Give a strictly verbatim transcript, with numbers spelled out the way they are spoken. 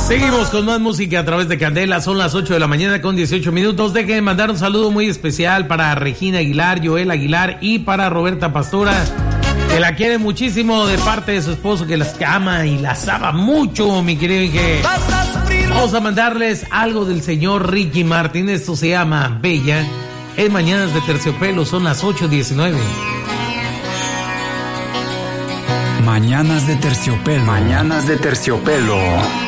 Seguimos con más música a través de Candela. Son las ocho de la mañana con dieciocho minutos. Dejen mandar un saludo muy especial para Regina Aguilar, Joel Aguilar y para Roberta Pastora, que la quiere muchísimo de parte de su esposo, que las ama y las ama mucho, mi querido Inge. Vamos a mandarles algo del señor Ricky Martin. Esto se llama Bella. Es Mañanas de Terciopelo, son las ocho diecinueve. Mañanas de Terciopelo. Mañanas de Terciopelo.